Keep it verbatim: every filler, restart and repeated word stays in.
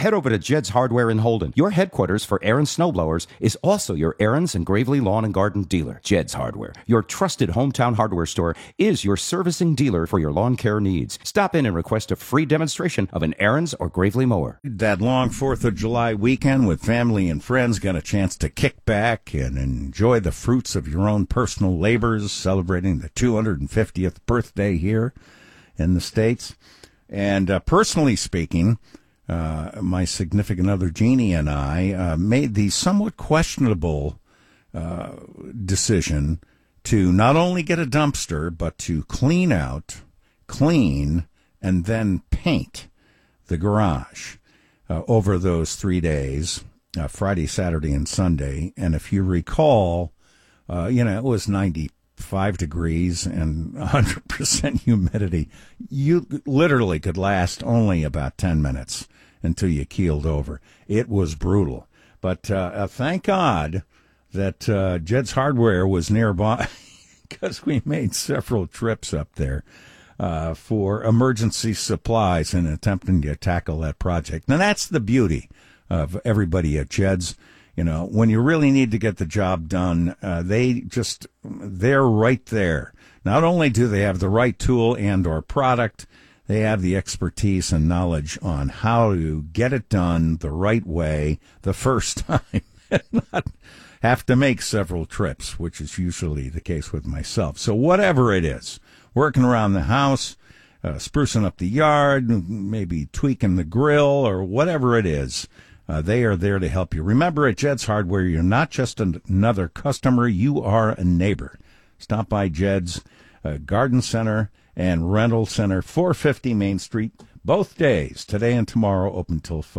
head over to Jed's Hardware in Holden. Your headquarters for Aaron's snowblowers is also your Aaron's and Gravely Lawn and Garden dealer. Jed's Hardware, your trusted hometown hardware store, is your servicing dealer for your lawn care needs. Stop in and request a free demonstration of an Aaron's or Gravely mower. That long fourth of July weekend with family and friends, got a chance to kick back and enjoy the fruits of your own personal labors, celebrating the two hundred fiftieth birthday here in the States. And uh, personally speaking, uh, my significant other, Jeannie, and I uh, made the somewhat questionable uh, decision to not only get a dumpster, but to clean out, clean, and then paint the garage uh, over those three days, uh, Friday, Saturday, and Sunday. And if you recall, uh, you know, it was ninety-five degrees and one hundred percent humidity. You literally could last only about ten minutes until you keeled over. It was brutal. But uh, uh, thank God that uh, Jed's Hardware was nearby because we made several trips up there uh, for emergency supplies in attempting to tackle that project. And that's the beauty of everybody at Jed's. You know, when you really need to get the job done, uh, they just, they're right there. Not only do they have the right tool and or product, they have the expertise and knowledge on how to get it done the right way the first time and not have to make several trips, which is usually the case with myself. So whatever it is, working around the house, uh, sprucing up the yard, maybe tweaking the grill or whatever it is, Uh, they are there to help you. Remember, at Jed's Hardware, you're not just an, another customer, you are a neighbor. Stop by Jed's uh, Garden Center and Rental Center, four fifty Main Street, both days, today and tomorrow, open till five.